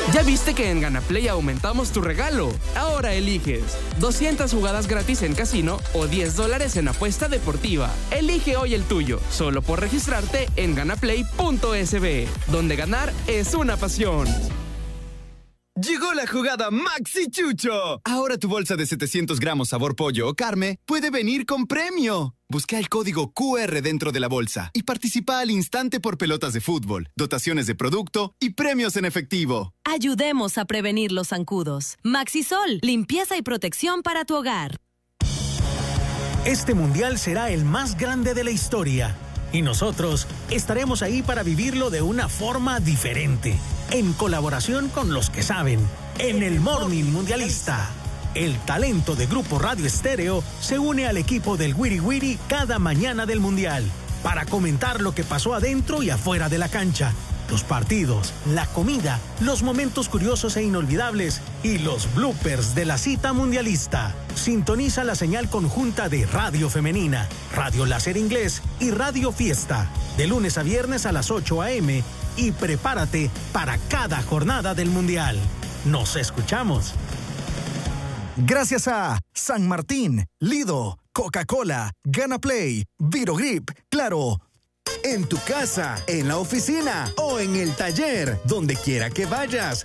¿Ya viste que en GanaPlay aumentamos tu regalo? Ahora eliges 200 jugadas gratis en casino o $10 en apuesta deportiva. Elige hoy el tuyo, solo por registrarte en ganaplay.sb, donde ganar es una pasión. Llegó la jugada Maxi Chucho. Ahora tu bolsa de 700 gramos sabor pollo o carne puede venir con premio. Busca el código QR dentro de la bolsa y participa al instante por pelotas de fútbol, dotaciones de producto y premios en efectivo. Ayudemos a prevenir los zancudos. Maxisol, limpieza y protección para tu hogar. Este mundial será el más grande de la historia y nosotros estaremos ahí para vivirlo de una forma diferente, en colaboración con los que saben, en el Morning Mundialista. El talento de Grupo Radio Estéreo se une al equipo del Wiri Wiri cada mañana del Mundial para comentar lo que pasó adentro y afuera de la cancha, los partidos, la comida, los momentos curiosos e inolvidables y los bloopers de la cita mundialista. Sintoniza la señal conjunta de Radio Femenina, Radio Láser Inglés y Radio Fiesta, de lunes a viernes a las 8 a.m. y prepárate para cada jornada del Mundial. Nos escuchamos. Gracias a San Martín, Lido, Coca-Cola, GanaPlay, Virogrip, Claro. En tu casa, en la oficina o en el taller, donde quiera que vayas,